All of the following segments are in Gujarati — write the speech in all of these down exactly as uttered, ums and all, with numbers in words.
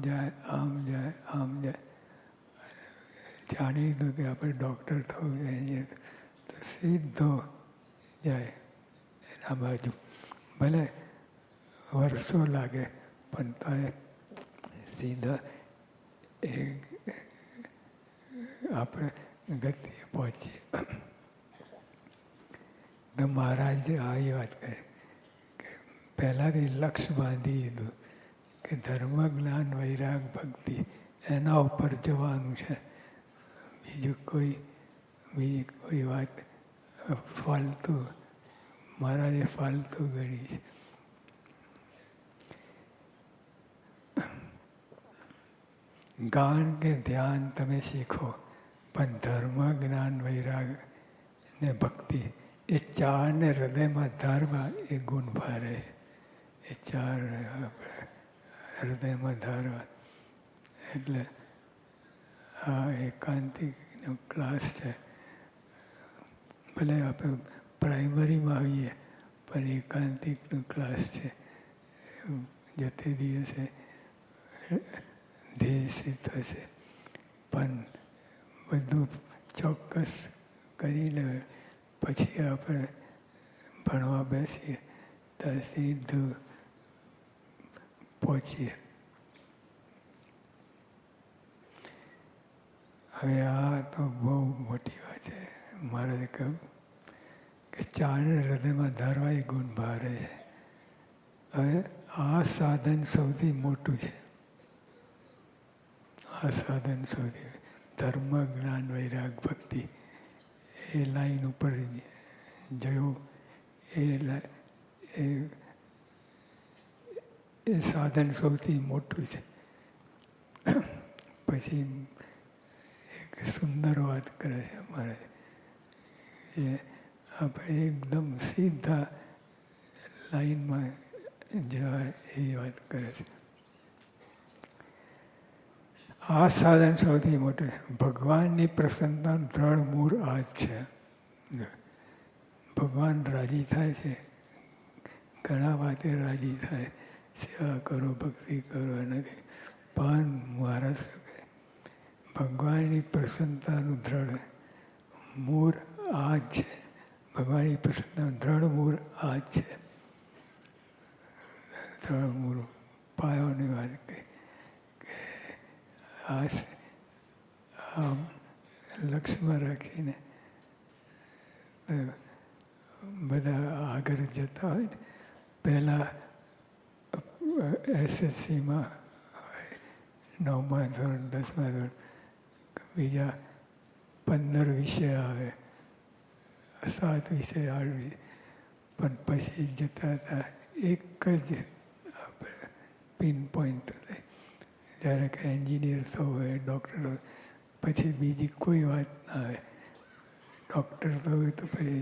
જાય, આમ જાય, આમ જાય. જાણી લીધું કે આપણે ડૉક્ટર થવું જોઈએ તો સીધો જાય એના બાજુ. ભલે વર્ષો લાગે પણ તો સીધા એ આપણે ગતિએ પહોંચીએ. તો મહારાજે આવી વાત કહી કે પહેલાંથી લક્ષ્ય બાંધી દીધું કે ધર્મ, જ્ઞાન, વૈરાગ, ભક્તિ એના ઉપર જવાનું છે. બીજું કોઈ બીજી કોઈ વાત ફાલતુ મહારાજે ફાલતુ ગણી છે. ગાન કે ધ્યાન તમે શીખો પણ ધર્મ, જ્ઞાન, વૈરાગ ને ભક્તિ એ ચારને હૃદયમાં ધારવા એ ગુણ ભારે. એ ચાર હૃદયમાં ધારવા. એટલે આ એકાંતિકનો ક્લાસ છે. ભલે આપણે પ્રાઇમરીમાં આવીએ પણ એકાંતિકનો ક્લાસ છે. જે તે દિવસે ધ્યેય સિદ્ધ થશે. પણ બધું ચોક્કસ કરી લે પછી આપણે ભણવા બેસીએ તો સીધું પહોંચીએ. હવે આ તો બહુ મોટી વાત છે. મહારાજે કહ્યું કે ચારને હૃદયમાં ધારવા એ ગુણ ભારે છે. હવે આ સાધન સૌથી મોટું છે. આ સાધન સૌથી ધર્મ, જ્ઞાન, વૈરાગ, ભક્તિ એ લાઈન ઉપર જયું એ એ સાધન સૌથી મોટું છે. પછી એક સુંદર વાત કરે છે અમારે એ આપણે એકદમ સીધા લાઈનમાં જવાય એ વાત કરે છે. આ સાધન સૌથી મોટું છે. ભગવાનની પ્રસન્નતાનું દ્રઢ મૂળ આ જ છે. ભગવાન રાજી થાય છે. ઘણા વાતે રાજી થાય, સેવા કરો, ભક્તિ કરો એનાથી. પણ મહારાજ ભગવાનની પ્રસન્નતાનું દ્રઢ મૂળ આ જ છે. ભગવાનની પ્રસન્નતાનું દ્રઢ મૂળ આ જ છે. દ્રઢ મૂળ પાયોની વાત કહી કે આ આમ લક્ષ્યમાં રાખીને બધા આગળ જતા હોય ને. પહેલાં એસએસસીમાં નવમા ધોરણ, દસમા ધોરણ, બીજા પંદર વિષય આવે, સાત વિષય, આઠ વિષય. પણ પછી જતા હતા એક જ પિન પોઈન્ટ થાય. જ્યારે કે એન્જિનિયર થવું હોય, ડૉક્ટર હોય, પછી બીજી કોઈ વાત ના આવે. ડૉક્ટર થવું હોય તો પછી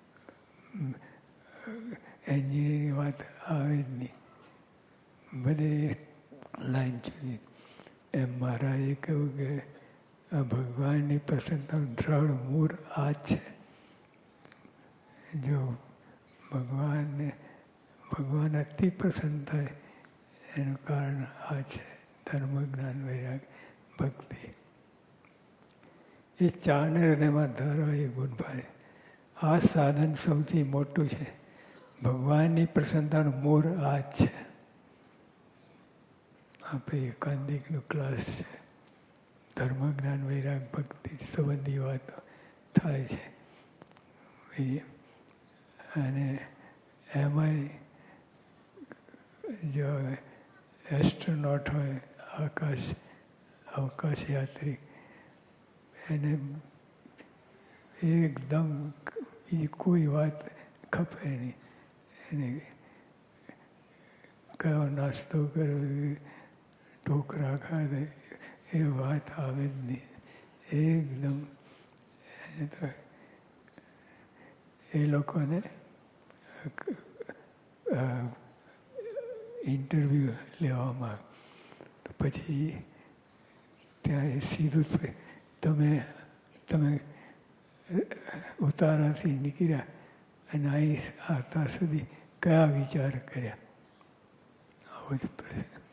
એન્જિનિયરની વાત આવે જ નહીં. બધે લાઈન જુદી. એમ મહારાજે કહ્યું કે આ ભગવાનની પ્રસન્નતાનું દ્રઢ મૂળ આ જ છે. જો ભગવાનને ભગવાન અતિ પ્રસન્ન થાય એનું કારણ આ છે. ધર્મ, જ્ઞાન, વૈરાગ, ભક્તિ એ ચારને હૃદયમાં ધારવા એ ગુણ ભારે. આ સાધન સૌથી મોટું છે. ભગવાનની પ્રસન્નતાનું મૂળ આ જ છે. આપણે એકાંતિકનો ક્લાસ છે. ધર્મ, જ્ઞાન, વૈરાગ, ભક્તિ સંબંધી વાતો થાય છે. અને એમાંય જો એસ્ટ્રોનોટ હોય, આકાશ અવકાશ યાત્રી, એને એકદમ બીજી કોઈ વાત ખપે નહીં. એને કયો નાસ્તો કર્યો, ઢોકળા ખાધે, એ વાત આવે જ નહીં. એકદમ એને તો એ લોકોને ઇન્ટરવ્યૂ લેવામાં તો પછી ત્યાં સીધું જ તમે તમે ઉતારાથી નીકળ્યા અને અહીં આવતા સુધી કયા વિચાર કર્યા, આવો જ